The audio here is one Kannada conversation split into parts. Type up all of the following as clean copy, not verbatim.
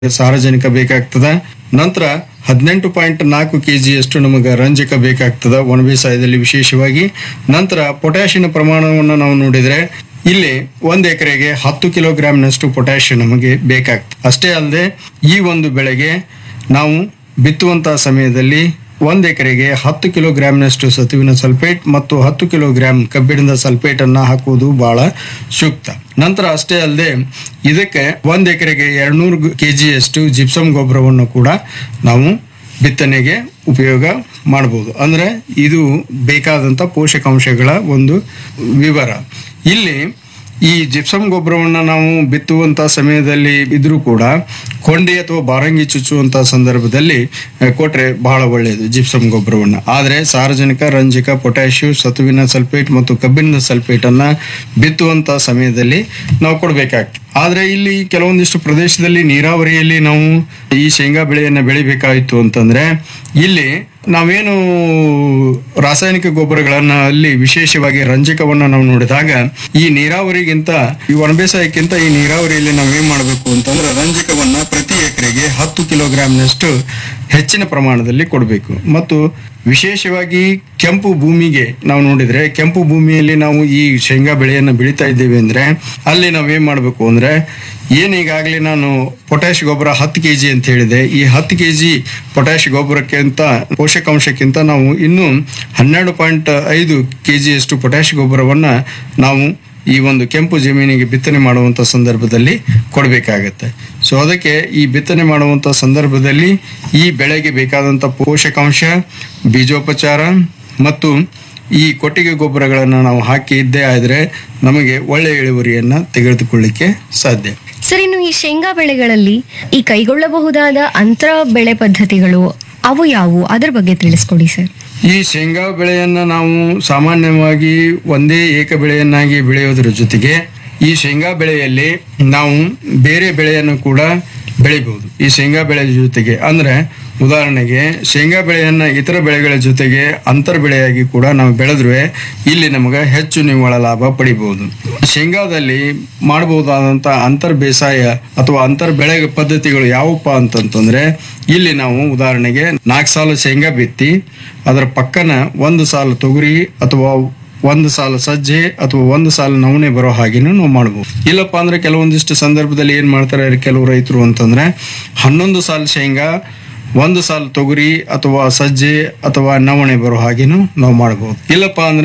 ಸಾರಜನಕ ಬೇಕಾಗ್ತದ. ನಂತರ 18.4 kg ನಮಗೆ ರಂಜಕ ಬೇಕಾಗ್ತದ ಒಣ ಬೇಸಾಯದಲ್ಲಿ ವಿಶೇಷವಾಗಿ. ನಂತರ ಪೊಟ್ಯಾಷಿಯಂ ಪ್ರಮಾಣವನ್ನು ನಾವು ನೋಡಿದ್ರೆ ಇಲ್ಲಿ 1 ಎಕರೆಗೆ 10 ಕಿಲೋಗ್ರಾಂನಷ್ಟು ಪೊಟ್ಯಾಷಿಯಂ ನಮಗೆ ಬೇಕಾಗ್ತದೆ. ಅಷ್ಟೇ ಅಲ್ಲದೆ ಈ ಒಂದು ಬೆಳೆಗೆ ನಾವು ಬಿತ್ತುವಂತಹ ಸಮಯದಲ್ಲಿ 1 ಎಕರೆಗೆ 10 ಕಿಲೋಗ್ರಾಂನಷ್ಟು ಸತುವಿನ ಸಲ್ಫೇಟ್ ಮತ್ತು 10 ಕಿಲೋಗ್ರಾಂ ಕಬ್ಬಿಣದ ಸಲ್ಫೇಟ್ ಅನ್ನ ಹಾಕುವುದು ಬಹಳ ಸೂಕ್ತ. ನಂತರ ಅಷ್ಟೇ ಅಲ್ಲದೆ ಇದಕ್ಕೆ 1 ಎಕರೆಗೆ 200 kg ಜಿಪ್ಸಮ್ ಗೊಬ್ಬರವನ್ನು ಕೂಡ ನಾವು ಬಿತ್ತನೆಗೆ ಉಪಯೋಗ ಮಾಡಬಹುದು. ಅಂದ್ರೆ ಇದು ಬೇಕಾದಂತ ಪೋಷಕಾಂಶಗಳ ಒಂದು ವಿವರ. ಇಲ್ಲಿ ಈ ಜಿಪ್ಸಮ್ ಗೊಬ್ಬರವನ್ನ ನಾವು ಬಿತ್ತುವಂತ ಸಮಯದಲ್ಲಿ ಇದ್ರೂ ಕೂಡ ಕೊಂಡಿ ಅಥವಾ ಬಾರಂಗಿ ಚುಚ್ಚುವಂತ ಸಂದರ್ಭದಲ್ಲಿ ಕೊಟ್ರೆ ಬಹಳ ಒಳ್ಳೆಯದು ಜಿಪ್ಸಮ್ ಗೊಬ್ಬರವನ್ನ. ಆದ್ರೆ ಸಾರಜನಕ, ರಂಜಕ, ಪೊಟ್ಯಾಷಿಯಂ, ಸತುವಿನ ಸಲ್ಫೇಟ್ ಮತ್ತು ಕಬ್ಬಿಣದ ಸಲ್ಫೇಟ್ ಅನ್ನ ಬಿತ್ತುವಂತ ಸಮಯದಲ್ಲಿ ನಾವು ಕೊಡಬೇಕಾಗ್ತದೆ. ಆದ್ರೆ ಇಲ್ಲಿ ಕೆಲವೊಂದಿಷ್ಟು ಪ್ರದೇಶದಲ್ಲಿ ನೀರಾವರಿಯಲ್ಲಿ ನಾವು ಈ ಶೇಂಗಾ ಬೆಳೆಯನ್ನ ಬೆಳಿಬೇಕಾಯಿತು ಅಂತಂದ್ರೆ ಇಲ್ಲಿ ನಾವೇನು ರಾಸಾಯನಿಕ ಗೊಬ್ಬರಗಳನ್ನ ಅಲ್ಲಿ ವಿಶೇಷವಾಗಿ ರಂಜಕವನ್ನ ನಾವು ನೋಡಿದಾಗ ಈ ನೀರಾವರಿಗಿಂತ ಈ ಒಣ ಬೇಸಾಯಕ್ಕಿಂತ ಈ ನೀರಾವರಿಯಲ್ಲಿ ನಾವು ಏನ್ ಮಾಡಬೇಕು ಅಂತಂದ್ರೆ ರಂಜಕವನ್ನ ಪ್ರತಿ ಎಕರೆಗೆ 10 ಕಿಲೋಗ್ರಾಂನಷ್ಟು ಹೆಚ್ಚಿನ ಪ್ರಮಾಣದಲ್ಲಿ ಕೊಡಬೇಕು. ಮತ್ತು ವಿಶೇಷವಾಗಿ ಕೆಂಪು ಭೂಮಿಗೆ ನಾವು ನೋಡಿದ್ರೆ ಕೆಂಪು ಭೂಮಿಯಲ್ಲಿ ನಾವು ಈ ಶೇಂಗಾ ಬೆಳೆಯನ್ನ ಬೆಳೀತಾ ಇದ್ದೇವೆ ಅಂದ್ರೆ ಅಲ್ಲಿ ನಾವೇನ್ ಮಾಡಬೇಕು ಅಂದ್ರೆ ಈಗಾಗಲೇ ನಾನು ಪೊಟ್ಯಾಷ್ ಗೊಬ್ಬರ 10 kg ಅಂತ ಹೇಳಿದೆ. ಈ 10 kg ಪೊಟ್ಯಾಷ್ ಗೊಬ್ಬರಕ್ಕಿಂತ ಪೋಷಕಾಂಶಕ್ಕಿಂತ ನಾವು ಇನ್ನು 12.5 kg ಪೊಟ್ಯಾಷ್ ಗೊಬ್ಬರವನ್ನ ನಾವು ಈ ಒಂದು ಕೆಂಪು ಜಮೀನಿಗೆ ಬಿತ್ತನೆ ಮಾಡುವಂತ ಸಂದರ್ಭದಲ್ಲಿ ಕೊಡಬೇಕಾಗತ್ತೆ. ಸೊ ಅದಕ್ಕೆ ಈ ಬಿತ್ತನೆ ಮಾಡುವಂತ ಸಂದರ್ಭದಲ್ಲಿ ಈ ಬೆಳೆಗೆ ಬೇಕಾದಂತ ಪೋಷಕಾಂಶ, ಬೀಜೋಪಚಾರ ಮತ್ತು ಈ ಕೊಟ್ಟಿಗೆ ಗೊಬ್ಬರಗಳನ್ನ ನಾವು ಹಾಕಿ ಇದ್ದೇ ಆದ್ರೆ ನಮಗೆ ಒಳ್ಳೆಯ ಇಳುವರಿಯನ್ನ ತೆಗೆದುಕೊಳ್ಳಿಕ್ಕೆ ಸಾಧ್ಯ. ಸರ್, ಇನ್ನು ಈ ಶೇಂಗಾ ಬೆಳೆಗಳಲ್ಲಿ ಈ ಕೈಗೊಳ್ಳಬಹುದಾದ ಅಂತರ ಬೆಳೆ ಪದ್ಧತಿಗಳು ಅವು ಯಾವುವು, ಅದರ ಬಗ್ಗೆ ತಿಳಿಸ್ಕೊಡಿ ಸರ್. ಈ ಶೇಂಗಾ ಬೆಳೆಯನ್ನ ನಾವು ಸಾಮಾನ್ಯವಾಗಿ ಒಂದೇ ಏಕ ಬೆಳೆಯನ್ನಾಗಿ ಬೆಳೆಯೋದ್ರ ಜೊತೆಗೆ ಈ ಶೇಂಗಾ ಬೆಳೆಯಲ್ಲಿ ನಾವು ಬೇರೆ ಬೆಳೆಯನ್ನು ಕೂಡ ಬೆಳಿಬಹುದು. ಈ ಶೇಂಗಾ ಬೆಳೆ ಜೊತೆಗೆ ಅಂದ್ರೆ ಉದಾಹರಣೆಗೆ ಶೇಂಗಾ ಬೆಳೆಯನ್ನ ಇತರ ಬೆಳೆಗಳ ಜೊತೆಗೆ ಅಂತರ ಬೆಳೆಯಾಗಿ ಕೂಡ ನಾವು ಬೆಳೆದ್ರೆ ಇಲ್ಲಿ ನಮಗೆ ಹೆಚ್ಚು ನಿವ್ವಳ ಲಾಭ ಪಡಿಬಹುದು. ಶೇಂಗಾದಲ್ಲಿ ಮಾಡಬಹುದಾದಂತ ಅಂತರ್ ಬೇಸಾಯ ಅಥವಾ ಅಂತರ್ ಬೆಳೆ ಪದ್ಧತಿಗಳು ಯಾವಪ್ಪ ಅಂತಂತಂದ್ರೆ ಇಲ್ಲಿ ನಾವು ಉದಾಹರಣೆಗೆ 4 ಸಾಲು ಶೇಂಗಾ ಬಿತ್ತಿ ಅದರ ಪಕ್ಕನ 1 ಸಾಲು ತೊಗರಿ ಅಥವಾ 1 ಸಾಲು ಸಜ್ಜೆ ಅಥವಾ 1 ಸಾಲು ನವಣೆ ಬರೋ ಹಾಗೇನು ನಾವು ಮಾಡಬಹುದು. ಇಲ್ಲಪ್ಪ ಅಂದ್ರೆ ಕೆಲವೊಂದಿಷ್ಟು ಸಂದರ್ಭದಲ್ಲಿ ಏನ್ ಮಾಡ್ತಾರೆ ಕೆಲವು ರೈತರು ಅಂತಂದ್ರೆ 11 ಸಾಲು ಶೇಂಗಾ, 1 ಸಾಲು ತೊಗರಿ ಅಥವಾ ಸಜ್ಜೆ ಅಥವಾ ನವಣೆ ಬರೋ ಹಾಗೇನು ನಾವು ಮಾಡಬಹುದು. ಇಲ್ಲಪ್ಪ ಅಂದ್ರ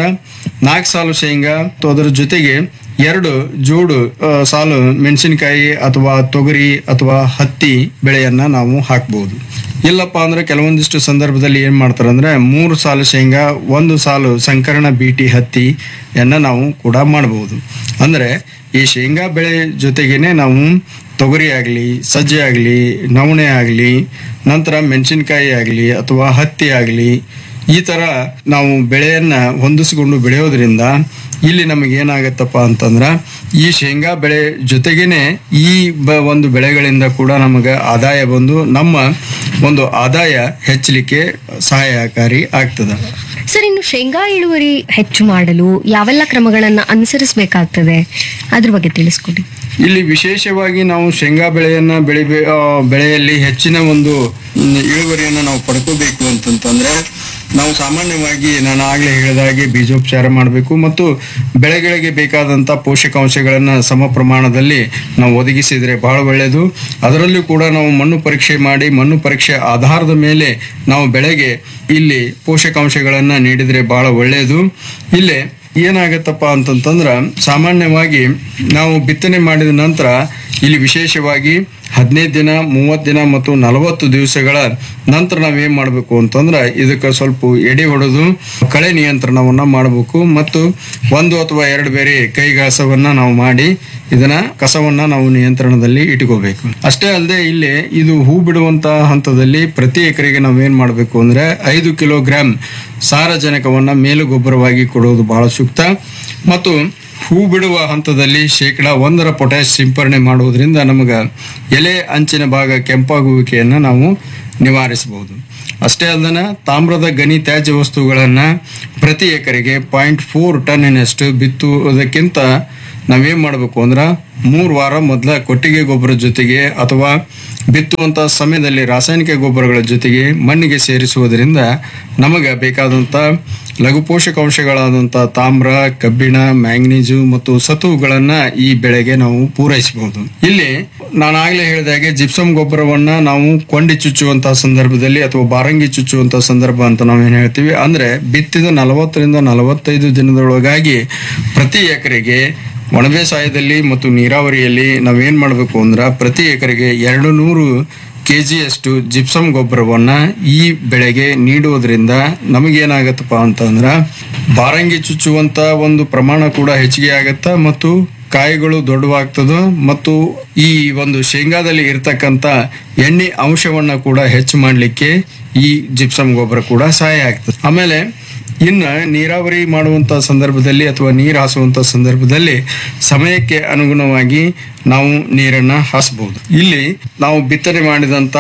4 ಸಾಲು ಶೇಂಗಾ ಅದರ ಜೊತೆಗೆ 2 ಜೋಡು ಸಾಲು ಮೆಣಸಿನಕಾಯಿ ಅಥವಾ ತೊಗರಿ ಅಥವಾ ಹತ್ತಿ ಬೆಳೆಯನ್ನ ನಾವು ಹಾಕಬಹುದು. ಇಲ್ಲಪ್ಪ ಅಂದ್ರೆ ಕೆಲವೊಂದಿಷ್ಟು ಸಂದರ್ಭದಲ್ಲಿ ಏನ್ ಮಾಡ್ತಾರೆ ಅಂದ್ರೆ 3 ಸಾಲು ಶೇಂಗಾ, 1 ಸಾಲು ಸಂಕರಣ ಬೀಟಿ ಹತ್ತಿಯನ್ನ ನಾವು ಕೂಡ ಮಾಡಬಹುದು. ಅಂದ್ರೆ ಈ ಶೇಂಗಾ ಬೆಳೆ ಜೊತೆಗೇನೆ ನಾವು ತೊಗರಿ ಆಗ್ಲಿ, ಸಜ್ಜೆ ಆಗ್ಲಿ, ನವಣೆ ಆಗ್ಲಿ, ನಂತರ ಮೆಣಸಿನಕಾಯಿ ಆಗ್ಲಿ ಅಥವಾ ಹತ್ತಿ ಆಗ್ಲಿ ಈ ತರ ನಾವು ಬೆಳೆಯನ್ನ ಹೊಂದಿಸಿಕೊಂಡು ಬೆಳೆಯೋದ್ರಿಂದ ಇಲ್ಲಿ ನಮಗೆ ಏನಾಗತ್ತಪ್ಪ ಅಂತಂದ್ರ ಈ ಶೇಂಗಾ ಬೆಳೆ ಜೊತೆಗೇನೆ ಈ ಒಂದು ಬೆಳೆಗಳಿಂದ ಕೂಡ ನಮಗೆ ಆದಾಯ ಬಂದು ನಮ್ಮ ಒಂದು ಆದಾಯ ಹೆಚ್ಚಲಿಕ್ಕೆ ಸಹಾಯಕಾರಿ ಆಗ್ತದ. ಸರ್, ಇನ್ನು ಶೇಂಗಾ ಇಳುವರಿ ಹೆಚ್ಚು ಮಾಡಲು ಯಾವೆಲ್ಲ ಕ್ರಮಗಳನ್ನ ಅನುಸರಿಸಬೇಕಾಗ್ತದೆ ಅದ್ರ ಬಗ್ಗೆ ತಿಳಿಸ್ಕೊಡಿ. ಇಲ್ಲಿ ವಿಶೇಷವಾಗಿ ನಾವು ಶೇಂಗಾ ಬೆಳೆಯನ್ನ ಬೆಳೆಯಲ್ಲಿ ಹೆಚ್ಚಿನ ಒಂದು ಇಳುವರಿಯನ್ನ ನಾವು ಪಡ್ಕೋಬೇಕು ಅಂತಂತಂದ್ರೆ ನಾವು ಸಾಮಾನ್ಯವಾಗಿ ನಾನು ಆಗ್ಲೇ ಹೇಳಿದಾಗೆ ಬೀಜೋಪಚಾರ ಮಾಡಬೇಕು ಮತ್ತು ಬೆಳೆಗಳಿಗೆ ಬೇಕಾದಂತ ಪೋಷಕಾಂಶಗಳನ್ನ ಸಮ ಪ್ರಮಾಣದಲ್ಲಿ ನಾವು ಒದಗಿಸಿದ್ರೆ ಬಹಳ ಒಳ್ಳೆಯದು. ಅದರಲ್ಲೂ ಕೂಡ ನಾವು ಮಣ್ಣು ಪರೀಕ್ಷೆ ಮಾಡಿ ಮಣ್ಣು ಪರೀಕ್ಷೆ ಆಧಾರದ ಮೇಲೆ ನಾವು ಬೆಳೆಗೆ ಇಲ್ಲಿ ಪೋಷಕಾಂಶಗಳನ್ನ ನೀಡಿದ್ರೆ ಬಹಳ ಒಳ್ಳೆಯದು. ಇಲ್ಲೇ ಏನಾಗತ್ತಪ್ಪ ಅಂತಂತಂದ್ರ ಸಾಮಾನ್ಯವಾಗಿ ನಾವು ಬಿತ್ತನೆ ಮಾಡಿದ ನಂತರ ಇಲ್ಲಿ ವಿಶೇಷವಾಗಿ 15 ದಿನ, 30 ದಿನ ಮತ್ತು 40 ದಿವಸಗಳ ನಂತರ ನಾವೇನ್ ಮಾಡಬೇಕು ಅಂತಂದ್ರ ಇದಕ್ಕೆ ಸ್ವಲ್ಪ ಎಡೆ ಹೊಡೆದು ಕಳೆ ನಿಯಂತ್ರಣವನ್ನ ಮಾಡಬೇಕು ಮತ್ತು 1 ಅಥವಾ 2 ಬೇರೆ ಕೈಗಾಸವನ್ನ ನಾವು ಮಾಡಿ ಇದನ್ನ ಕಸವನ್ನ ನಾವು ನಿಯಂತ್ರಣದಲ್ಲಿ ಇಟ್ಕೋಬೇಕು. ಅಷ್ಟೇ ಅಲ್ಲದೆ ಇಲ್ಲಿ ಇದು ಹೂ ಬಿಡುವಂತ ಹಂತದಲ್ಲಿ ಪ್ರತಿ ಎಕರೆಗೆ ನಾವೇನ್ ಮಾಡಬೇಕು ಅಂದ್ರೆ 5 ಕಿಲೋಗ್ರಾಂ ಸಾರಜನಕವನ್ನ ಮೇಲು ಗೊಬ್ಬರವಾಗಿ ಕೊಡುವುದು ಬಹಳ ಸೂಕ್ತ. ಮತ್ತು ಹೂ ಬಿಡುವ ಹಂತದಲ್ಲಿ 1% ಪೊಟ್ಯಾಷ್ ಸಿಂಪರಣೆ ಮಾಡುವುದರಿಂದ ನಮಗ ಎಲೆ ಅಂಚಿನ ಭಾಗ ಕೆಂಪಾಗುವಿಕೆಯನ್ನ ನಾವು ನಿವಾರಿಸಬಹುದು. ಅಷ್ಟೇ ಅಲ್ಲದೆ ತಾಮ್ರದ ಗಣಿ ತ್ಯಾಜ್ಯ ವಸ್ತುಗಳನ್ನ ಪ್ರತಿ ಎಕರೆಗೆ 0.4 ಟನ್ನಿನಷ್ಟು ಬಿತ್ತುವುದಕ್ಕಿಂತ ನಾವೇನ್ ಮಾಡಬೇಕು ಅಂದ್ರ 3 ವಾರ ಮೊದಲ ಕೊಟ್ಟಿಗೆ ಗೊಬ್ಬರದ ಜೊತೆಗೆ ಅಥವಾ ಬಿತ್ತುವಂತ ಸಮಯದಲ್ಲಿ ರಾಸಾಯನಿಕ ಗೊಬ್ಬರಗಳ ಜೊತೆಗೆ ಮಣ್ಣಿಗೆ ಸೇರಿಸುವುದರಿಂದ ನಮಗೆ ಬೇಕಾದಂತ ಲಘು ಪೋಷಕಾಂಶಗಳಾದಂಥ ತಾಮ್ರ, ಕಬ್ಬಿಣ, ಮ್ಯಾಂಗನೀಸು ಮತ್ತು ಸತುವುಗಳನ್ನ ಈ ಬೆಳೆಗೆ ನಾವು ಪೂರೈಸಬಹುದು. ಇಲ್ಲಿ ನಾನು ಆಗ್ಲೇ ಹೇಳಿದಾಗೆ ಜಿಪ್ಸಮ್ ಗೊಬ್ಬರವನ್ನ ನಾವು ಕೊಂಡಿ ಚುಚ್ಚುವಂತಹ ಸಂದರ್ಭದಲ್ಲಿ ಅಥವಾ ಬಾರಂಗಿ ಚುಚ್ಚುವಂತಹ ಸಂದರ್ಭ ಅಂತ ನಾವೇನ್ ಹೇಳ್ತೀವಿ, ಅಂದ್ರೆ ಬಿತ್ತಿದ 40ರಿಂದ 45 ದಿನದೊಳಗಾಗಿ ಪ್ರತಿ ಎಕರೆಗೆ ಒಣಬೇಸಾಯದಲ್ಲಿ ಮತ್ತು ನೀರಾವರಿಯಲ್ಲಿ ನಾವೇನ್ ಮಾಡಬೇಕು ಅಂದ್ರ ಪ್ರತಿ ಎಕರೆಗೆ 200 kg ಜಿಪ್ಸಮ್ ಗೊಬ್ಬರವನ್ನ ಈ ಬೆಳೆಗೆ ನೀಡುವುದರಿಂದ ನಮಗೇನಾಗತ್ತಪ್ಪ ಅಂತಂದ್ರ ಬಾರಂಗಿ ಚುಚ್ಚುವಂತ ಒಂದು ಪ್ರಮಾಣ ಕೂಡ ಹೆಚ್ಚಿಗೆ ಆಗತ್ತ ಮತ್ತು ಕಾಯಿಗಳು ದೊಡ್ಡವಾಗ್ತದ ಮತ್ತು ಈ ಒಂದು ಶೇಂಗಾದಲ್ಲಿ ಇರ್ತಕ್ಕಂತ ಎಣ್ಣೆ ಅಂಶವನ್ನ ಕೂಡ ಹೆಚ್ಚು ಮಾಡ್ಲಿಕ್ಕೆ ಈ ಜಿಪ್ಸಮ್ ಗೊಬ್ಬರ ಕೂಡ ಸಹಾಯ ಆಗ್ತದೆ. ಆಮೇಲೆ ಇನ್ನ ನೀರಾವರಿ ಮಾಡುವಂತ ಸಂದರ್ಭದಲ್ಲಿ ಅಥವಾ ನೀರು ಹಾಸುವಂತ ಸಂದರ್ಭದಲ್ಲಿ ಸಮಯಕ್ಕೆ ಅನುಗುಣವಾಗಿ ನಾವು ನೀರನ್ನ ಹಾಸಬಹುದು. ಇಲ್ಲಿ ನಾವು ಬಿತ್ತನೆ ಮಾಡಿದಂತ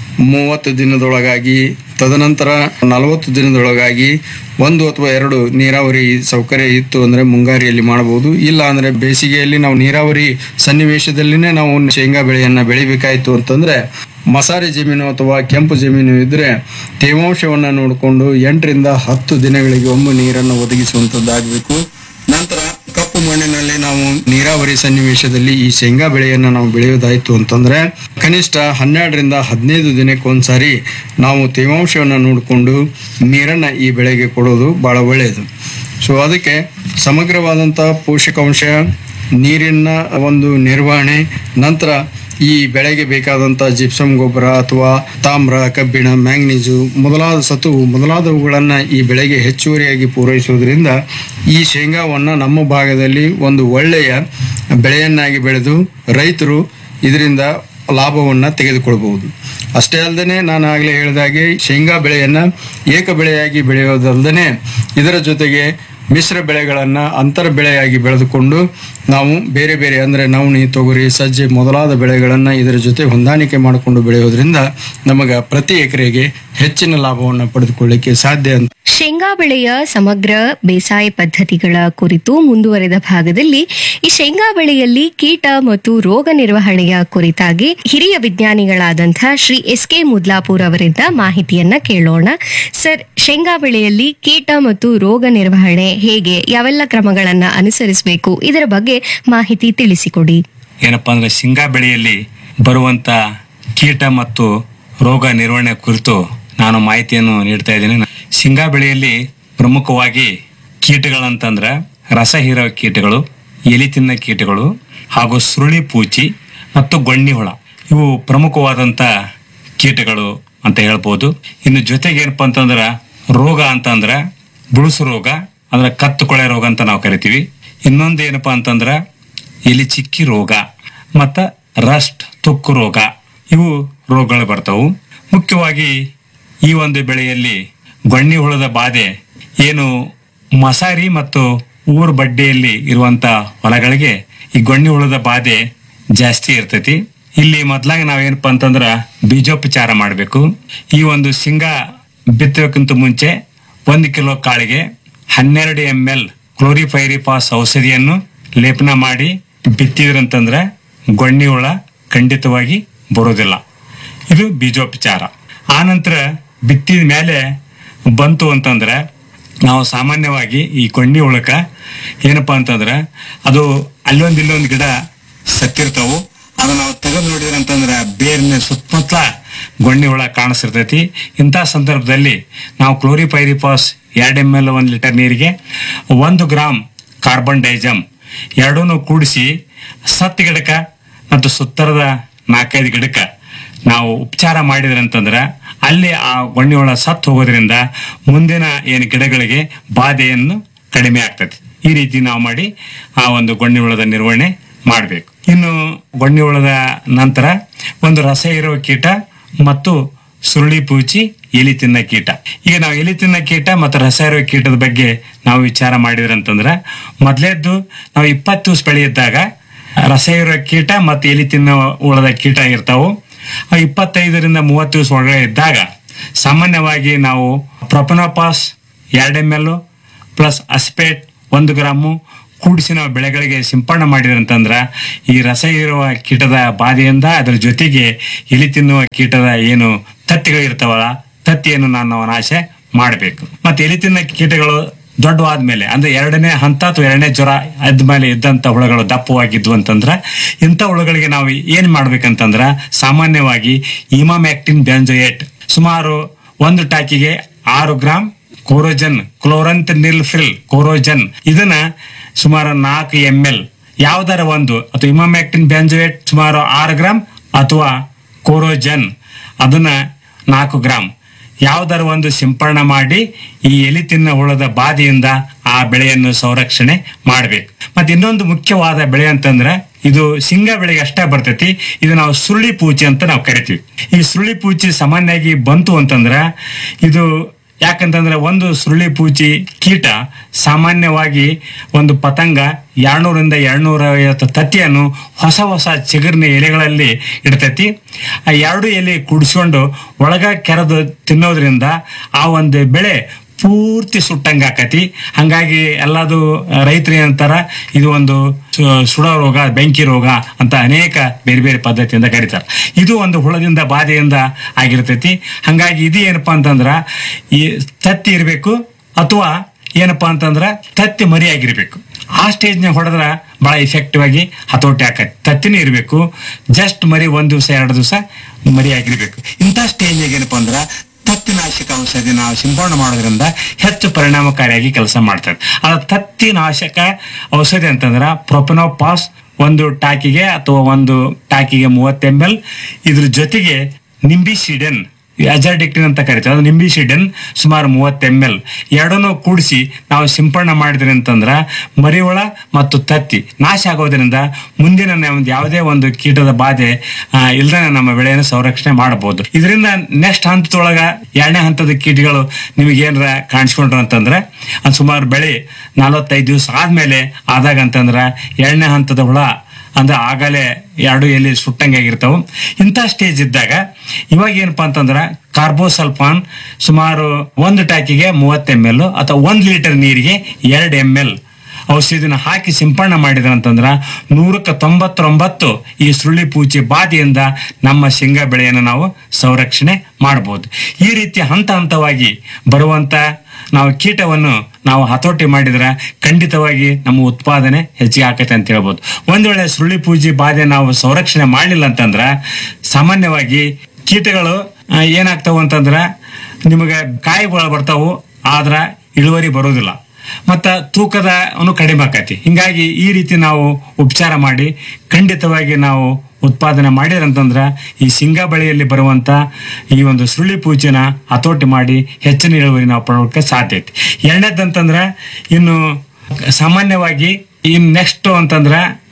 30 ದಿನದೊಳಗಾಗಿ ತದನಂತರ 40 ದಿನದೊಳಗಾಗಿ 1 ಅಥವಾ 2 ನೀರಾವರಿ ಸೌಕರ್ಯ ಇತ್ತು ಅಂದ್ರೆ ಮುಂಗಾರಿಯಲ್ಲಿ ಮಾಡಬಹುದು. ಇಲ್ಲ ಅಂದ್ರೆ ಬೇಸಿಗೆಯಲ್ಲಿ ನಾವು ನೀರಾವರಿ ಸನ್ನಿವೇಶದಲ್ಲಿನೇ ನಾವು ಶೇಂಗಾ ಬೆಳೆಯನ್ನ ಬೆಳಿಬೇಕಾಯ್ತು ಅಂತಂದ್ರೆ ಮಸಾರಿ ಜಮೀನು ಅಥವಾ ಕೆಂಪು ಜಮೀನು ಇದ್ರೆ ತೇವಾಂಶವನ್ನ ನೋಡಿಕೊಂಡು 8ರಿಂದ 10 ದಿನಗಳಿಗೆ ಒಮ್ಮೆ ನೀರನ್ನು ಒದಗಿಸುವಂತದ್ದಾಗಬೇಕು. ನಂತರ ಕಪ್ಪು ಮಣ್ಣಿನಲ್ಲಿ ನಾವು ನೀರಾವರಿ ಸನ್ನಿವೇಶದಲ್ಲಿ ಈ ಶೇಂಗಾ ಬೆಳೆಯನ್ನ ನಾವು ಬೆಳೆಯೋದಾಯ್ತು ಅಂತಂದ್ರೆ ಕನಿಷ್ಠ 12ರಿಂದ 15 ದಿನಕ್ಕೊಂದ್ಸಾರಿ ನಾವು ತೇವಾಂಶವನ್ನ ನೋಡಿಕೊಂಡು ನೀರನ್ನ ಈ ಬೆಳೆಗೆ ಕೊಡೋದು ಬಹಳ ಒಳ್ಳೆಯದು. ಸೊ ಅದಕ್ಕೆ ಸಮಗ್ರವಾದಂತ ಪೋಷಕಾಂಶ, ನೀರಿನ ಒಂದು ನಿರ್ವಹಣೆ, ನಂತರ ಈ ಬೆಳೆಗೆ ಬೇಕಾದಂತ ಜಿಪ್ಸಮ್ ಗೊಬ್ಬರ ಅಥವಾ ತಾಮ್ರ, ಕಬ್ಬಿಣ, ಮ್ಯಾಂಗನೀಸು ಮೊದಲಾದ ಸತುವು ಮೊದಲಾದವುಗಳನ್ನ ಈ ಬೆಳೆಗೆ ಹೆಚ್ಚುವರಿಯಾಗಿ ಪೂರೈಸುವುದರಿಂದ ಈ ಶೇಂಗಾವನ್ನ ನಮ್ಮ ಭಾಗದಲ್ಲಿ ಒಂದು ಒಳ್ಳೆಯ ಬೆಳೆಯನ್ನಾಗಿ ಬೆಳೆದು ರೈತರು ಇದರಿಂದ ಲಾಭವನ್ನ ತೆಗೆದುಕೊಳ್ಬಹುದು. ಅಷ್ಟೇ ಅಲ್ಲದೆ ನಾನು ಆಗ್ಲೇ ಹೇಳಿದಾಗೆ ಶೇಂಗಾ ಬೆಳೆಯನ್ನ ಏಕ ಬೆಳೆಯಾಗಿ ಬೆಳೆಯೋದಲ್ಲದೆ ಇದರ ಜೊತೆಗೆ ಮಿಶ್ರ ಬೆಳೆಗಳನ್ನ ಅಂತರ ಬೆಳೆಯಾಗಿ ಬೆಳೆದುಕೊಂಡು ನಾವು ಬೇರೆ ಬೇರೆ ಅಂದ್ರೆ ನವಣಿ, ತೊಗರಿ, ಸಜ್ಜೆ ಮೊದಲಾದ ಬೆಳೆಗಳನ್ನ ಇದರ ಜೊತೆ ಹೊಂದಾಣಿಕೆ ಮಾಡಿಕೊಂಡು ಬೆಳೆಯೋದ್ರಿಂದ ನಮಗ ಪ್ರತಿ ಎಕರೆಗೆ ಹೆಚ್ಚಿನ ಲಾಭವನ್ನು ಪಡೆದುಕೊಳ್ಳಿಕ್ಕೆ ಸಾಧ್ಯ ಅಂತ. ಶೇಂಗಾ ಬೆಳೆಯ ಸಮಗ್ರ ಬೇಸಾಯ ಪದ್ಧತಿಗಳ ಕುರಿತು ಮುಂದುವರೆದ ಭಾಗದಲ್ಲಿ ಈ ಶೇಂಗಾ ಬೆಳೆಯಲ್ಲಿ ಕೀಟ ಮತ್ತು ರೋಗ ನಿರ್ವಹಣೆಯ ಕುರಿತಾಗಿ ಹಿರಿಯ ವಿಜ್ಞಾನಿಗಳಾದಂಥ ಶ್ರೀ SK ಮುದ್ಲಾಪುರ್ ಅವರಿಂದ ಮಾಹಿತಿಯನ್ನ ಕೇಳೋಣ. ಸರ್, ಶೇಂಗಾ ಬೆಳೆಯಲ್ಲಿ ಕೀಟ ಮತ್ತು ರೋಗ ನಿರ್ವಹಣೆ ಹೇಗೆ, ಯಾವೆಲ್ಲ ಕ್ರಮಗಳನ್ನ ಅನುಸರಿಸಬೇಕು, ಇದರ ಬಗ್ಗೆ ಮಾಹಿತಿ ತಿಳಿಸಿಕೊಡಿ. ಏನಪ್ಪಾ ಅಂದ್ರೆ ಶೇಂಗಾ ಬೆಳೆಯಲ್ಲಿ ಬರುವಂತ ಕೀಟ ಮತ್ತು ರೋಗ ನಿರ್ವಹಣೆ ಕುರಿತು ನಾನು ಮಾಹಿತಿಯನ್ನು ನೀಡ್ತಾ ಇದ್ದೇನೆ. ಶೇಂಗಾ ಬೆಳೆಯಲ್ಲಿ ಪ್ರಮುಖವಾಗಿ ಕೀಟಗಳಂತಂದ್ರ ರಸ ಹೀರೋ ಕೀಟಗಳು, ಎಲಿ ತಿನ್ನ ಕೀಟಗಳು ಹಾಗೂ ಸುರುಳಿ ಪೂಚಿ ಮತ್ತು ಗೊಣ್ಣಿ ಹುಳ, ಇವು ಪ್ರಮುಖವಾದಂತ ಕೀಟಗಳು ಅಂತ ಹೇಳ್ಬೋದು. ಇನ್ನು ಜೊತೆಗೆ ಏನಪ್ಪಾ ಅಂತಂದ್ರ ರೋಗ ಅಂತಂದ್ರ ಬುಳುಸು ರೋಗ ಅಂದ್ರೆ ಕತ್ತು ಕೊಳೆ ರೋಗ ಅಂತ ನಾವು ಕರಿತೀವಿ. ಇನ್ನೊಂದು ಏನಪ್ಪಾ ಅಂತಂದ್ರ ಎಲಿ ಚಿಕ್ಕಿ ರೋಗ ಮತ್ತ ರಸ್ಟ್ ತುಕ್ಕು ರೋಗ, ಇವು ರೋಗಗಳು ಬರ್ತಾವು. ಮುಖ್ಯವಾಗಿ ಈ ಒಂದು ಬೆಳೆಯಲ್ಲಿ ಗೊಣ್ಣಿ ಹುಳದ ಬಾಧೆ ಏನು ಮಸಾರಿ ಮತ್ತು ಊರು ಬಡ್ಡಿಯಲ್ಲಿ ಇರುವಂತ ಹೊಲಗಳಿಗೆ ಈ ಗೊಣ್ಣಿ ಹುಳದ ಬಾಧೆ ಜಾಸ್ತಿ ಇರ್ತೈತಿ. ಇಲ್ಲಿ ಮೊದ್ಲಾಗ ನಾವೇನಪ್ಪಾ ಅಂತಂದ್ರ ಬೀಜೋಪಚಾರ ಮಾಡಬೇಕು. ಈ ಒಂದು ಶೇಂಗಾ ಬಿತ್ತೋಕ್ಕಿಂತ ಮುಂಚೆ 1 ಕಿಲೋ ಕಾಳಿಗೆ 12 ml ಕ್ಲೋರಿಫೈರಿಫಾಸ್ ಔಷಧಿಯನ್ನು ಲೇಪನ ಮಾಡಿ ಬಿತ್ತಿದ್ರಂತಂದ್ರ ಗೊಣ್ಣಿ ಹುಳ ಖಂಡಿತವಾಗಿ ಬರೋದಿಲ್ಲ. ಇದು ಬೀಜೋಪಚಾರ. ಆನಂತರ ಬಿತ್ತಿದ ಮೇಲೆ ಬಂತು ಅಂತಂದ್ರೆ ನಾವು ಸಾಮಾನ್ಯವಾಗಿ ಈ ಗೊಣ್ಣಿ ಹುಳಕ್ಕ ಏನಪ್ಪಾ ಅಂತಂದ್ರ ಅದು ಅಲ್ಲೊಂದು ಇಲ್ಲೊಂದು ಗಿಡ ಸತ್ತಿರ್ತಾವು. ಅದು ನಾವು ತೆಗೆದು ನೋಡಿದ್ರಂತಂದ್ರ ಬೇರಿನ ಸುತ್ತಮುತ್ತಲ ಗೊಣ್ಣಿ ಹುಳ ಕಾಣಿಸಿರ್ತೈತಿ. ಇಂಥ ಸಂದರ್ಭದಲ್ಲಿ ನಾವು ಕ್ಲೋರಿಫೈರಿಫಾಸ್ 2 ml 1 ಲೀಟರ್ ನೀರಿಗೆ 1 ಗ್ರಾಮ್ ಕಾರ್ಬನ್ ಡೈಜಮ್ ಎರಡೂ ಕೂಡಿಸಿ ಸತ್ತು ಗಿಡಕ ಮತ್ತು ಸುತ್ತರದ 4-5 ಗಿಡಕ್ಕ ನಾವು ಉಪಚಾರ ಮಾಡಿದ್ರಂತಂದ್ರ ಅಲ್ಲಿ ಆ ಗೊಣ್ಣಿ ಹುಳ ಸತ್ತು ಹೋಗೋದ್ರಿಂದ ಮುಂದಿನ ಏನು ಗಿಡಗಳಿಗೆ ಬಾಧೆಯನ್ನು ಕಡಿಮೆ ಆಗ್ತದೆ. ಈ ರೀತಿ ನಾವು ಮಾಡಿ ಆ ಒಂದು ಗೊಣ್ಣಿ ಹುಳದ ನಿರ್ವಹಣೆ ಮಾಡಬೇಕು. ಇನ್ನು ಗೊಣ್ಣಿ ಹುಳದ ನಂತರ ಒಂದು ರಸ ಇರುವ ಕೀಟ ಮತ್ತು ಸುರುಳಿ ಪೂಚಿ ಎಲಿ ತಿನ್ನ ಕೀಟ. ಈಗ ನಾವು ಎಲಿ ತಿನ್ನ ಕೀಟ ಮತ್ತು ರಸ ಇರುವ ಕೀಟದ ಬಗ್ಗೆ ನಾವು ವಿಚಾರ ಮಾಡಿದ್ರಂತಂದ್ರ ಮೊದಲೇದ್ದು ನಾವು 20 ದಿವಸ ಬೆಳೆ ಇದ್ದಾಗ ರಸ ಇರೋ ಕೀಟ ಮತ್ತು ಎಲಿ ತಿನ್ನ ಹುಳದ ಕೀಟ ಇರ್ತಾವು. 25ರಿಂದ 30 ದಿವಸ ಒಳಗಡೆ ಇದ್ದಾಗ ಸಾಮಾನ್ಯವಾಗಿ ನಾವು ಪ್ರೊಪನೋಪಾಸ್ 2 ml ಪ್ಲಸ್ ಅಸ್ಪೇಟ್ 1 ಗ್ರಾಮು ಕೂಡಿಸಿ ನಾವು ಬೆಳೆಗಳಿಗೆ ಸಿಂಪಡಣೆ ಮಾಡಿದ್ರಂತಂದ್ರ ಈ ರಸ ಇರುವ ಕೀಟದ ಬಾಧೆಯಿಂದ ಅದರ ಜೊತೆಗೆ ಎಲಿ ತಿನ್ನುವ ಕೀಟದ ಏನು ತತ್ತಿಗಳು ಇರ್ತಾವಲ್ಲ, ತತ್ತಿಯನ್ನು ನಾವು ನಾಶ ಮಾಡಬೇಕು. ಮತ್ತೆ ಎಲಿ ತಿನ್ನ ಕೀಟಗಳು ದೊಡ್ಡವಾದ್ಮೇಲೆ ಅಂದ್ರೆ 2ನೇ ಹಂತ ಅಥವಾ 2ನೇ ಜ್ವರ ಆದ್ಮೇಲೆ ಇದ್ದಂತ ಹುಳುಗಳು ದಪ್ಪವಾಗಿದ್ವು ಅಂತಂದ್ರ ಇಂಥ ಹುಳುಗಳಿಗೆ ನಾವು ಏನ್ ಮಾಡ್ಬೇಕಂತಂದ್ರ ಸಾಮಾನ್ಯವಾಗಿ ಇಮಾಮ್ಯಾಕ್ಟಿನ್ ಬೆಂಜೋಯೇಟ್ ಸುಮಾರು 1 ಟಾಕಿಗೆ 6 ಗ್ರಾಂ ಕೋರೋಜನ್ ಕ್ಲೋರಂಥನಿಲ್ಫಿಲ್ ಕೋರೋಜನ್ ಇದನ್ನ ಸುಮಾರು 4 ml ಯಾವ್ದಾರ ಒಂದು ಅಥವಾ ಇಮಾಮ್ಯಾಕ್ಟಿನ್ ಬೆಂಜೋಯೇಟ್ ಸುಮಾರು 6 ಗ್ರಾಂ ಅಥವಾ ಕೋರೋಜನ್ ಅದನ್ನ 4 ಗ್ರಾಂ ಯಾವ್ದಾರ ಒಂದು ಸಿಂಪಡಣೆ ಮಾಡಿ ಈ ಎಲಿ ತಿನ್ನ ಹುಳದ ಬಾಧೆಯಿಂದ ಆ ಬೆಳೆಯನ್ನು ಸಂರಕ್ಷಣೆ ಮಾಡ್ಬೇಕು. ಮತ್ತೆ ಇನ್ನೊಂದು ಮುಖ್ಯವಾದ ಬೆಳೆ ಅಂತಂದ್ರೆ ಇದು ಶೇಂಗಾ ಬೆಳೆಗೆ ಅಷ್ಟೇ ಬರ್ತೈತಿ. ಇದು ನಾವು ಸುರುಳಿ ಪೂಚಿ ಅಂತ ನಾವು ಕರಿತೀವಿ. ಈ ಸುರುಳಿ ಪೂಚಿ ಸಾಮಾನ್ಯವಾಗಿ ಬಂತು ಅಂತಂದ್ರ ಇದು ಯಾಕಂತಂದ್ರೆ ಒಂದು ಸುರುಳಿ ಪೂಚಿ ಕೀಟ ಸಾಮಾನ್ಯವಾಗಿ ಒಂದು ಪತಂಗ 200ರಿಂದ 250 ತತ್ತಿಯನ್ನು ಹೊಸ ಚಿಗುರಿನ ಎಲೆಗಳಲ್ಲಿ ಇಡ್ತೈತಿ. ಆ 2 ಎಲೆ ಕುಡಿಸ್ಕೊಂಡು ಒಳಗ ಕೆರೆದು ತಿನ್ನೋದ್ರಿಂದ ಆ ಒಂದು ಬೆಳೆ ಪೂರ್ತಿ ಸುಟ್ಟಂಗ ಆಕತಿ. ಹಂಗಾಗಿ ಎಲ್ಲದು ರೈತರು ಏನಂತಾರ ಇದು ಒಂದು ಸುಡೋ ರೋಗ, ಬೆಂಕಿ ರೋಗ ಅಂತ ಅನೇಕ ಬೇರೆ ಬೇರೆ ಪದ್ಧತಿಯಿಂದ ಕರೀತಾರೆ. ಇದು ಒಂದು ಹುಳದಿಂದ ಬಾಧೆಯಿಂದ ಆಗಿರ್ತೈತಿ. ಹಂಗಾಗಿ ಇದು ಏನಪ್ಪಾ ಅಂತಂದ್ರ ಈ ತತ್ತಿ ಇರಬೇಕು ಅಥವಾ ಏನಪ್ಪಾ ಅಂತಂದ್ರ ತತ್ತಿ ಮರಿಯಾಗಿರ್ಬೇಕು. ಆ ಸ್ಟೇಜ್ನಾಗ ಹೊಡೆದ್ರ ಬಹಳ ಎಫೆಕ್ಟಿವ್ ಆಗಿ ಹತೋಟಿ ಆಕತಿ. ತತ್ತಿನೂ ಇರಬೇಕು, ಜಸ್ಟ್ ಮರಿ 1 ದಿವಸ 2 ದಿವಸ ಮರಿಯಾಗಿರ್ಬೇಕು. ಇಂಥ ಸ್ಟೇಜ್ನಾಗ ಏನಪ್ಪಾ ಅಂದ್ರ ತತ್ತಿನಾಶಕ ಔಷಧಿ ನಾವು ಸಿಂಪಡಣೆ ಮಾಡೋದ್ರಿಂದ ಹೆಚ್ಚು ಪರಿಣಾಮಕಾರಿಯಾಗಿ ಕೆಲಸ ಮಾಡ್ತದೆ. ಅದ ತತ್ತಿನಾಶಕ ಔಷಧಿ ಅಂತಂದ್ರ ಪ್ರೊಪೆನೋಪಾಸ್ 1 ಟಾಕಿಗೆ ಅಥವಾ 1 ಟಾಕಿಗೆ 30 ml. ಇದ್ರ ಜೊತೆಗೆ ನಿಂಬಿಸಿಡೆನ್ ಅಜಾಡಿಕ್ಟಿನ್ ಅಂತ ಕರಿತೀವಿ, ಅದು ನಿಂಬಿಸಿಡೆನ್ ಸುಮಾರು 30 ml ಎರಡನ್ನೂ ಕೂಡಿಸಿ ನಾವು ಸಿಂಪಡಣೆ ಮಾಡಿದ್ರಿ ಅಂತಂದ್ರ ಮರಿಹುಳ ಮತ್ತು ತತ್ತಿ ನಾಶ ಆಗೋದ್ರಿಂದ ಮುಂದಿನ ಯಾವುದೇ ಒಂದು ಕೀಟದ ಬಾಧೆ ಇಲ್ದೇ ನಮ್ಮ ಬೆಳೆಯನ್ನು ಸಂರಕ್ಷಣೆ ಮಾಡಬಹುದು. ಇದರಿಂದ ನೆಕ್ಸ್ಟ್ ಹಂತದೊಳಗ 2ನೇ ಹಂತದ ಕೀಟಗಳು ನಿಮಗೆ ಏನಾರ ಕಾಣಿಸ್ಕೊಂಡ್ರು ಅಂತಂದ್ರೆ ಸುಮಾರು ಬೆಳೆ 45 ದಿವಸ ಆದ್ಮೇಲೆ ಆದಾಗ ಅಂತಂದ್ರ 2ನೇ ಹಂತದ ಹುಳ ಅಂದ್ರೆ ಆಗಲೇ 2 ಎಲೆ ಸುಟ್ಟಂಗಾಗಿರ್ತಾವ. ಇಂಥ ಸ್ಟೇಜ್ ಇದ್ದಾಗ ಇವಾಗ ಏನಪ್ಪಾ ಅಂತಂದ್ರ ಕಾರ್ಬೋಸಲ್ಫಾನ್ ಸುಮಾರು 1 ಟಾಕಿಗೆ 30 ml ಅಥವಾ 1 ಲೀಟರ್ ನೀರಿಗೆ 2 ml ಔಷಧಿನ ಹಾಕಿ ಸಿಂಪಡಣೆ ಮಾಡಿದ್ರ ಅಂತಂದ್ರ 199 ಈ ಸುರುಳಿ ಪೂಚಿ ಬಾಧೆಯಿಂದ ನಮ್ಮ ಶೇಂಗಾ ಬೆಳೆಯನ್ನು ನಾವು ಸಂರಕ್ಷಣೆ ಮಾಡಬಹುದು. ಈ ರೀತಿ ಹಂತ ಹಂತವಾಗಿ ಬರುವಂತ ನಾವು ಕೀಟವನ್ನು ನಾವು ಹತೋಟಿ ಮಾಡಿದ್ರೆ ಖಂಡಿತವಾಗಿ ನಮ್ಮ ಉತ್ಪಾದನೆ ಹೆಚ್ಚಿಗೆ ಆಕೈತೆ ಅಂತ ಹೇಳ್ಬೋದು. ಒಂದ್ ವೇಳೆ ಸುರುಳಿ ಪೂಜಿ ಬಾಧೆ ನಾವು ಸಂರಕ್ಷಣೆ ಮಾಡಲಿಲ್ಲ ಅಂತಂದ್ರ ಸಾಮಾನ್ಯವಾಗಿ ಕೀಟಗಳು ಏನಾಗ್ತಾವ ಅಂತಂದ್ರ ನಿಮಗೆ ಕಾಯಿಗಳು ಬರ್ತಾವು, ಆದ್ರ ಇಳುವರಿ ಬರೋದಿಲ್ಲ, ಮತ್ತ ತೂಕದ ಕಡಿಮೆ ಆಕತಿ. ಹಿಂಗಾಗಿ ಈ ರೀತಿ ನಾವು ಉಪಚಾರ ಮಾಡಿ ಖಂಡಿತವಾಗಿ ನಾವು ಉತ್ಪಾದನೆ ಮಾಡಿದ್ರಂತಂದ್ರ ಈ ಶೇಂಗಾ ಬೆಳೆಯಲ್ಲಿ ಬರುವಂತ ಈ ಒಂದು ಸುರುಳಿ ಪೂಚಿನ ಹತೋಟಿ ಮಾಡಿ ಹೆಚ್ಚಿನ ಇಳುವರಿ ನಾವು ಪಡೆಯೋಕೆ ಸಾಧ್ಯ ಐತಿ. ಎರಡನೇದಂತಂದ್ರ ಇನ್ನು ಸಾಮಾನ್ಯವಾಗಿ ಇನ್ ನೆಕ್ಸ್ಟ್ ಅಂತಂದ್ರ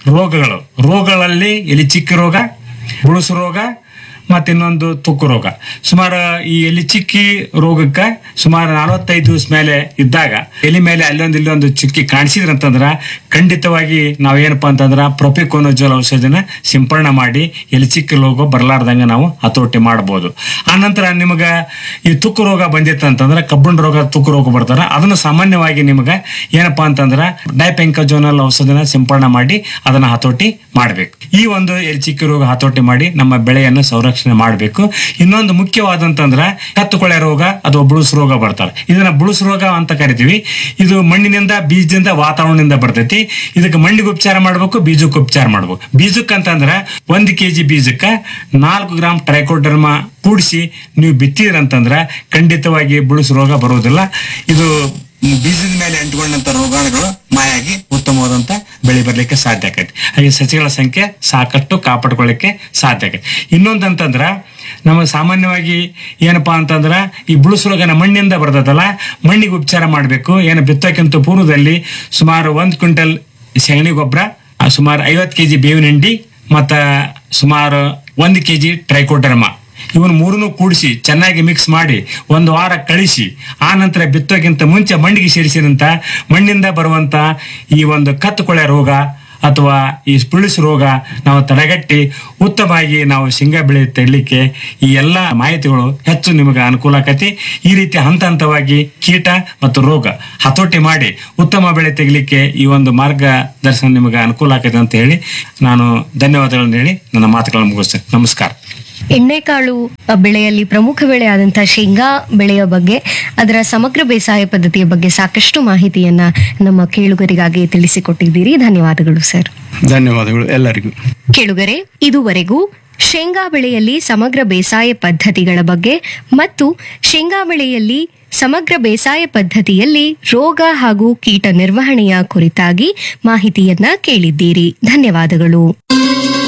ರೋಗಗಳಲ್ಲಿ ಎಲಿ ಚಿಕ್ಕ ರೋಗ, ಬುಳುಸು ರೋಗ, ಮತ್ತೆ ಇನ್ನೊಂದು ತುಕ್ಕು ರೋಗ. ಸುಮಾರು ಈ ಎಲಿ ಚಿಕ್ಕಿ ರೋಗಕ್ಕ ಸುಮಾರು 45 ದಿವಸ ಮೇಲೆ ಇದ್ದಾಗ ಎಲಿ ಮೇಲೆ ಇಲ್ಲೊಂದು ಚುಕ್ಕಿ ಕಾಣಿಸಿದ್ರಂತಂದ್ರ ಖಂಡಿತವಾಗಿ ನಾವೇನಪ್ಪಾ ಅಂತಂದ್ರ ಪ್ರೊಪಿಕೋನಜೋಲ್ ಔಷಧಿನ ಸಿಂಪಡಣೆ ಮಾಡಿ ಎಲಿ ಚಿಕ್ಕಿ ರೋಗ ಬರ್ಲಾರ್ದಂಗ ನಾವು ಹತೋಟಿ ಮಾಡಬಹುದು. ಆ ನಂತರ ನಿಮಗ ಈ ತುಕ್ಕು ರೋಗ ಬಂದಿತ್ತಂತಂದ್ರ ಕಬ್ಬಣ ರೋಗ, ತುಕ್ಕು ರೋಗ ಬರ್ತಾರ, ಅದನ್ನ ಸಾಮಾನ್ಯವಾಗಿ ನಿಮಗ ಏನಪ್ಪಾ ಅಂತಂದ್ರ ಡೈಪೆಂಕಜೋನಲ್ ಔಷಧಿನ ಸಿಂಪಡಣೆ ಮಾಡಿ ಅದನ್ನ ಹತೋಟಿ ಮಾಡ್ಬೇಕು. ಈ ಒಂದು ಎಲಿ ಚಿಕ್ಕಿ ರೋಗ ಹತೋಟಿ ಮಾಡಿ ನಮ್ಮ ಬೆಳೆಯನ್ನು ಸಂರಕ್ಷಣೆ ಮಾಡಬೇಕು. ಇನ್ನೊಂದು ಮುಖ್ಯವಾದಂತಂದ್ರ ಕತ್ತುಕೊಳೆ ರೋಗ ಅಥವಾ ಬುಳುಸು ರೋಗ ಬರ್ತಾರೆ. ಇದನ್ನ ಬುಳುಸು ರೋಗ ಅಂತ ಕರಿತೀವಿ. ಇದು ಮಣ್ಣಿನಿಂದ, ಬೀಜದಿಂದ, ವಾತಾವರಣದಿಂದ ಬರ್ತೈತಿ. ಇದಕ್ಕೆ ಮಣ್ಣಿಗೆ ಉಪಚಾರ ಮಾಡ್ಬೇಕು, ಬೀಜಕ್ಕೆ ಉಪಚಾರ ಮಾಡ್ಬೇಕು. ಬೀಜಕ್ಕೆ ಅಂತಂದ್ರ 1 kg ಬೀಜಕ್ಕ 4 ಗ್ರಾಂ ಟ್ರೈಕೋಡರ್ಮಾ ಕೂಡಿಸಿ ನೀವು ಬಿತ್ತಿದ್ರಂತಂದ್ರ ಖಂಡಿತವಾಗಿ ಬುಳುಸು ರೋಗ ಬರುವುದಿಲ್ಲ. ಇದು ಬೀಜದ ಮೇಲೆ ಅಂಟಿಕೊಂಡಂತ ರೋಗಾಣುಗಳು ಮಾಯಾಗಿ ಉತ್ತಮವಾದಂತ ಬೆಳೆ ಬರ್ಲಿಕ್ಕೆ ಸಾಧ್ಯ ಆಕೈತಿ. ಹಾಗೆ ಸಸಿಗಳ ಸಂಖ್ಯೆ ಸಾಕಷ್ಟು ಕಾಪಾಡ್ಕೊಳ್ಳಿಕ್ಕೆ ಸಾಧ್ಯ ಆಕೈತಿ. ಇನ್ನೊಂದಂತಂದ್ರ ನಮಗೆ ಸಾಮಾನ್ಯವಾಗಿ ಏನಪ್ಪಾ ಅಂತಂದ್ರ ಈ ಬುಳುಸು ರೋಗನ ಮಣ್ಣಿಂದ ಬರ್ತದಲ್ಲ, ಮಣ್ಣಿಗೆ ಉಪಚಾರ ಮಾಡ್ಬೇಕು. ಏನು ಬಿತ್ತೋಕ್ಕಿಂತ ಪೂರ್ವದಲ್ಲಿ ಸುಮಾರು 1 ಕ್ವಿಂಟಲ್ ಸೆಗಣಿ ಗೊಬ್ಬರ, ಸುಮಾರು 50 kg ಬೇವಿನ ಹಿಂಡಿ ಮತ್ತ ಸುಮಾರು 1 kg ಟ್ರೈಕೋಡರ್ಮಾ ಇವನ್ 3 ಕೂಡಿಸಿ ಚೆನ್ನಾಗಿ ಮಿಕ್ಸ್ ಮಾಡಿ 1 ವಾರ ಕಳಿಸಿ ಆ ನಂತರ ಬಿತ್ತೋಕ್ಕಿಂತ ಮುಂಚೆ ಮಣ್ಣಿಗೆ ಸೇರಿಸಿದಂತ ಮಣ್ಣಿಂದ ಬರುವಂತ ಈ ಒಂದು ಕತ್ತುಕೊಳೆ ರೋಗ ಅಥವಾ ಈ ಸ್ಪುಳಿಸ್ ರೋಗ ನಾವು ತಡೆಗಟ್ಟಿ ಉತ್ತಮವಾಗಿ ನಾವು ಶೇಂಗಾ ಬೆಳೆ ತೆಗಿಲಿಕ್ಕೆ ಈ ಎಲ್ಲ ಮಾಹಿತಿಗಳು ಹೆಚ್ಚು ನಿಮಗೆ ಅನುಕೂಲ ಆಕತಿ. ಈ ರೀತಿ ಹಂತ ಹಂತವಾಗಿ ಕೀಟ ಮತ್ತು ರೋಗ ಹತೋಟಿ ಮಾಡಿ ಉತ್ತಮ ಬೆಳೆ ತೆಗಿಲಿಕ್ಕೆ ಈ ಒಂದು ಮಾರ್ಗದರ್ಶನ ನಿಮಗೆ ಅನುಕೂಲ ಆಕತಿ ಅಂತ ಹೇಳಿ ನಾನು ಧನ್ಯವಾದಗಳನ್ನು ಹೇಳಿ ನನ್ನ ಮಾತುಗಳನ್ನು ಮುಗಿಸ್ತೇನೆ. ನಮಸ್ಕಾರ. ಎಣ್ಣೆಕಾಳು ಬೆಳೆಯಲ್ಲಿ ಪ್ರಮುಖ ಬೆಳೆ ಆದಂತಹ ಶೇಂಗಾ ಬೆಳೆಯ ಬಗ್ಗೆ, ಅದರ ಸಮಗ್ರ ಬೇಸಾಯ ಪದ್ಧತಿಯ ಬಗ್ಗೆ ಸಾಕಷ್ಟು ಮಾಹಿತಿಯನ್ನ ನಮ್ಮ ಕೇಳುಗರಿಗಾಗಿ ತಿಳಿಸಿಕೊಟ್ಟಿದ್ದೀರಿ. ಧನ್ಯವಾದಗಳು ಸರ್. ಧನ್ಯವಾದಗಳು ಎಲ್ಲರಿಗೂ. ಕೇಳುಗರೆ, ಇದುವರೆಗೂ ಶೇಂಗಾ ಬೆಳೆಯಲ್ಲಿ ಸಮಗ್ರ ಬೇಸಾಯ ಪದ್ಧತಿಗಳ ಬಗ್ಗೆ ಮತ್ತು ಶೇಂಗಾ ಬೆಳೆಯಲ್ಲಿ ಸಮಗ್ರ ಬೇಸಾಯ ಪದ್ಧತಿಯಲ್ಲಿ ರೋಗ ಹಾಗೂ ಕೀಟ ನಿರ್ವಹಣೆಯ ಕುರಿತಾಗಿ ಮಾಹಿತಿಯನ್ನ ಕೇಳಿದ್ದೀರಿ. ಧನ್ಯವಾದಗಳು.